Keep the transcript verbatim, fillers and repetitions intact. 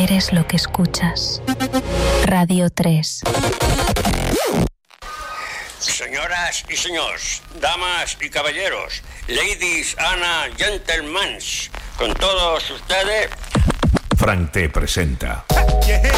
Eres lo que escuchas. Radio tres. Señoras y señores, damas y caballeros, ladies and gentlemen, con todos ustedes, Frank T presenta